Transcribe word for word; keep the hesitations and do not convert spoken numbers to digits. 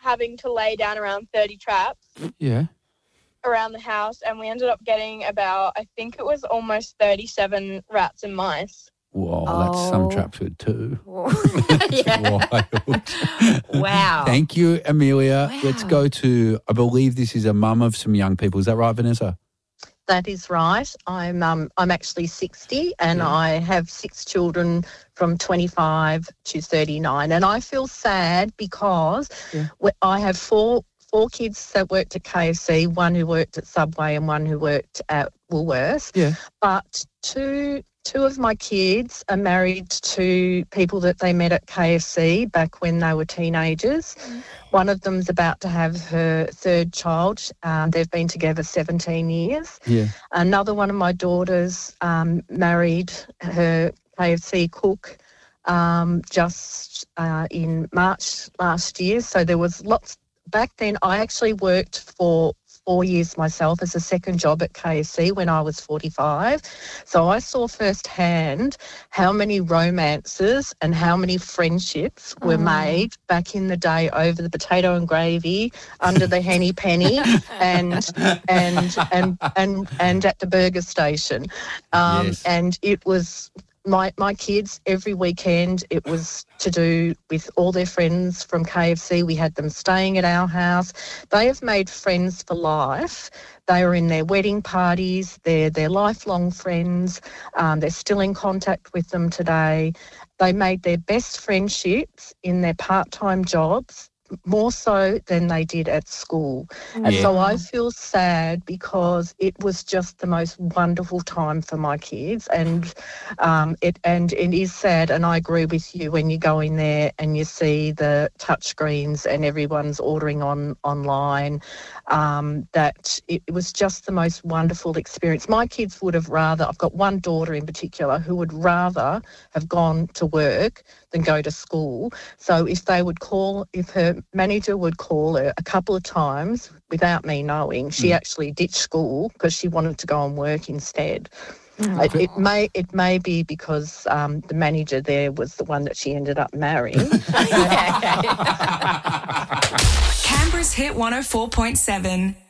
having to lay down around thirty traps. Yeah. Around the house, and we ended up getting about, I think it was almost thirty-seven rats and mice. Whoa, Oh. that's some traps with two. Yeah. Wild. Wow. Thank you, Amelia. Wow. Let's go to, I believe this is a mum of some young people. Is that right, Vanessa? That is right. I'm um, I'm actually sixty and Yeah. I have six children from twenty-five to thirty-nine. And I feel sad because Yeah. we- I have four four kids that worked at K F C, one who worked at Subway and one who worked at Woolworths. Yeah. But two two of my kids are married to people that they met at K F C back when they were teenagers. One of them's about to have her third child. Um, they've been together seventeen years. Yeah. Another one of my daughters um, married her K F C cook um, just uh, in March last year. So there was lots. Back then, I actually worked for four years myself as a second job at K F C when I was forty-five. So I saw firsthand how many romances and how many friendships were Oh. made back in the day over the potato and gravy, under the henny penny, and and and and and at the burger station. Um, Yes. And it was. My my kids, every weekend, it was to do with all their friends from K F C. We had them staying at our house. They have made friends for life. They were in their wedding parties. They're, they're lifelong friends. Um, they're still in contact with them today. They made their best friendships in their part-time jobs, more so than they did at school. And Yeah. so I feel sad because it was just the most wonderful time for my kids, and um, it and it is sad, and I agree with you when you go in there and you see the touchscreens and everyone's ordering on online, um, that it, it was just the most wonderful experience. My kids would have rather, I've got one daughter in particular who would rather have gone to work than go to school. So if they would call, if her manager would call her a couple of times without me knowing, she Mm. actually ditched school because she wanted to go and work instead. It, it may it may be because um, the manager there was the one that she ended up marrying. Canberra's Hit one oh four point seven.